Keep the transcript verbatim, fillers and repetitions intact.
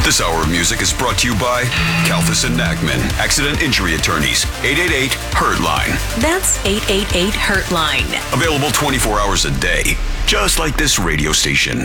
This hour of music is brought to you by Kalfas and Nachman, Accident Injury Attorneys, eight eight eight, hurt line. That's eight eight eight, hurt line. Available twenty-four hours a day, just like this radio station.